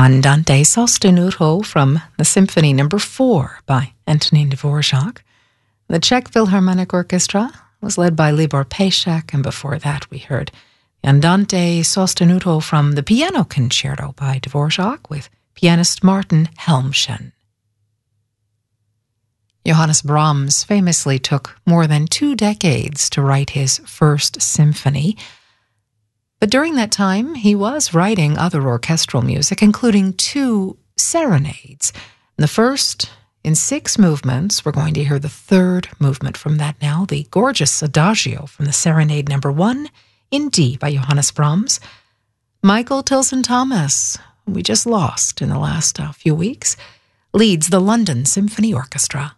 Andante sostenuto from the Symphony No. 4 by Antonin Dvorak. The Czech Philharmonic Orchestra was led by Libor Pešek, and before that we heard the Andante sostenuto from the Piano Concerto by Dvorak with pianist Martin Helmchen. Johannes Brahms famously took more than 2 decades to write his first symphony, but during that time he was writing other orchestral music, including 2 serenades. The first in 6 movements. We're going to hear the 3rd movement from that now, the gorgeous Adagio from the Serenade No. 1 in D by Johannes Brahms. Michael Tilson Thomas, who we just lost in the last few weeks, leads the London Symphony Orchestra.